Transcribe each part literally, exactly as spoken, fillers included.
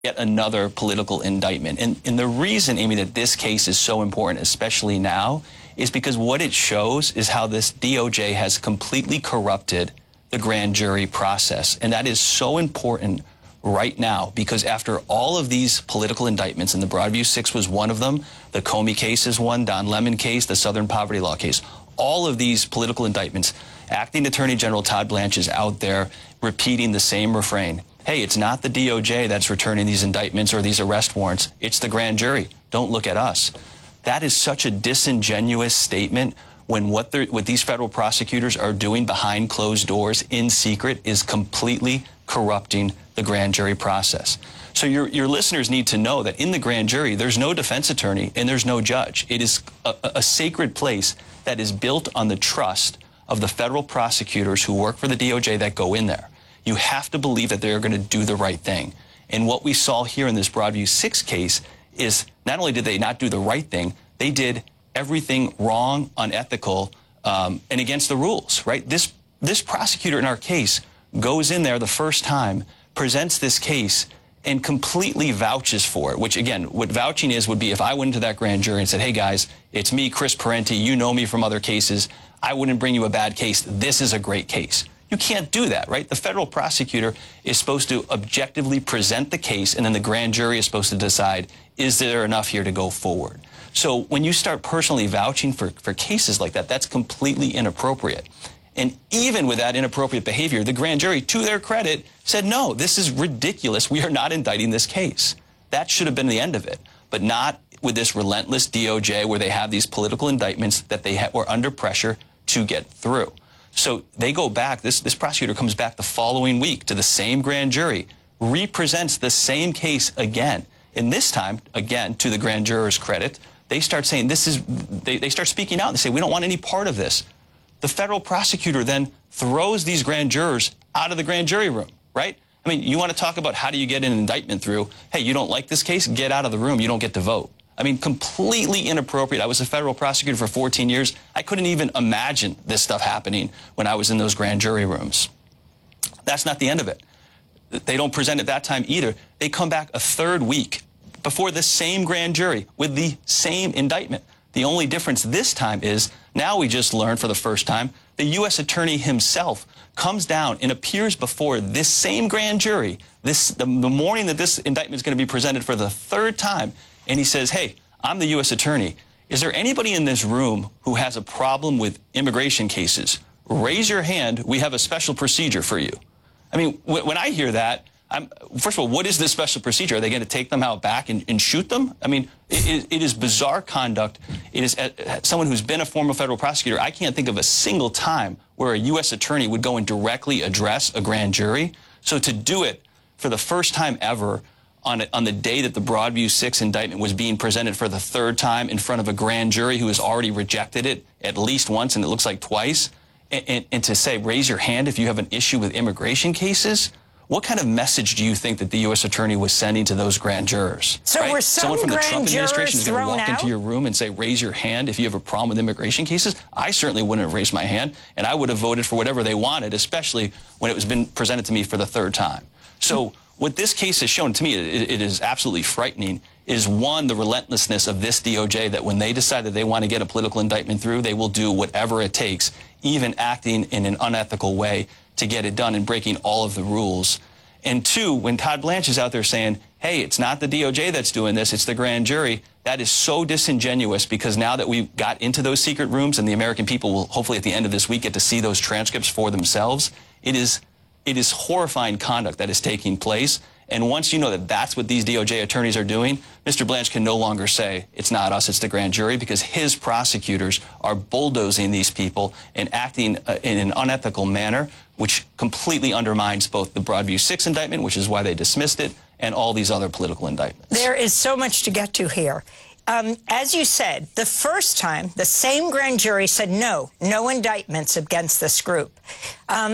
yet another political indictment. And, and the reason, Amy, that this case is so important, especially now, is because what it shows is how this D O J has completely corrupted the grand jury process. And that is so important right now, because after all of these political indictments, and the Broadview Six was one of them, the Comey case is one, Don Lemon case, the Southern Poverty Law case, all of these political indictments, Acting Attorney General Todd Blanche is out there repeating the same refrain. Hey, it's not the D O J that's returning these indictments or these arrest warrants. It's the grand jury. Don't look at us. That is such a disingenuous statement when what, what these federal prosecutors are doing behind closed doors in secret is completely corrupting the grand jury process. So your, your listeners need to know that in the grand jury, there's no defense attorney and there's no judge. It is a, a sacred place that is built on the trust of the federal prosecutors who work for the D O J that go in there. You have to believe that they're going to do the right thing. And what we saw here in this Broadview Six case is not only did they not do the right thing, they did everything wrong, unethical, um, and against the rules, right? This, this prosecutor in our case goes in there the first time, presents this case, and completely vouches for it, which, again, what vouching is would be if I went into that grand jury and said, hey, guys, it's me, Chris Parenti, you know me from other cases, I wouldn't bring you a bad case, this is a great case. You can't do that, right? The federal prosecutor is supposed to objectively present the case, and then the grand jury is supposed to decide, is there enough here to go forward? So when you start personally vouching for, for cases like that, that's completely inappropriate. And even with that inappropriate behavior, the grand jury, to their credit, said, no, this is ridiculous. We are not indicting this case. That should have been the end of it, but not with this relentless D O J where they have these political indictments that they were under pressure to get through. So they go back, this, this prosecutor comes back the following week to the same grand jury, represents the same case again. And this time, again, to the grand juror's credit, they start saying this is, they, they start speaking out and say, we don't want any part of this. The federal prosecutor then throws these grand jurors out of the grand jury room, right? I mean, you want to talk about how do you get an indictment through? Hey, you don't like this case? Get out of the room. You don't get to vote. I mean, completely inappropriate. I was a federal prosecutor for fourteen years. I couldn't even imagine this stuff happening when I was in those grand jury rooms. That's not the end of it. They don't present it that time either. They come back a third week before the same grand jury with the same indictment. The only difference this time is now we just learned for the first time the U S attorney himself comes down and appears before this same grand jury this the, the morning that this indictment is going to be presented for the third time, and he says, hey, I'm the U S attorney. Is there anybody in this room who has a problem with immigration cases? Raise your hand. We have a special procedure for you. I mean, when I hear that, I'm, first of all, what is this special procedure? Are they going to take them out back and, and shoot them? I mean, it, it is bizarre conduct. It is, uh, someone who's been a former federal prosecutor, I can't think of a single time where a U S attorney would go and directly address a grand jury. So to do it for the first time ever on, a, on the day that the Broadview Six indictment was being presented for the third time in front of a grand jury who has already rejected it at least once, and it looks like twice, and, and, and to say, raise your hand if you have an issue with immigration cases, what kind of message do you think that the U S attorney was sending to those grand jurors? So right? were some Someone from the grand Trump administration is going to walk out? into your room and say, raise your hand if you have a problem with immigration cases? I certainly wouldn't have raised my hand, and I would have voted for whatever they wanted, especially when it was been presented to me for the third time. So what this case has shown to me, it, it is absolutely frightening, is one, the relentlessness of this D O J, that when they decide that they want to get a political indictment through, they will do whatever it takes, even acting in an unethical way to get it done and breaking all of the rules. And two, when Todd Blanche is out there saying, hey, it's not the D O J that's doing this, it's the grand jury, that is so disingenuous, because now that we got into those secret rooms and the American people will hopefully at the end of this week get to see those transcripts for themselves, it is, it is horrifying conduct that is taking place. And once you know that that's what these D O J attorneys are doing, Mister Blanche can no longer say, it's not us, it's the grand jury, because his prosecutors are bulldozing these people and acting uh, in an unethical manner, which completely undermines both the Broadview Six indictment, which is why they dismissed it, and all these other political indictments. There is so much to get to here. Um, as you said, the first time, the same grand jury said no, no indictments against this group. Um,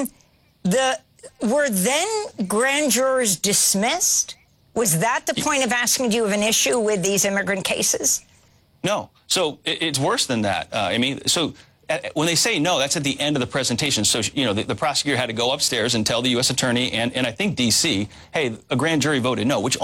the... Were then grand jurors dismissed? Was that the point of asking, do you have an issue with these immigrant cases? No. So it's worse than that. Uh, I mean, so at, when they say no, that's at the end of the presentation. So, you know, the, the prosecutor had to go upstairs and tell the U S attorney and, and I think D C, hey, a grand jury voted no, which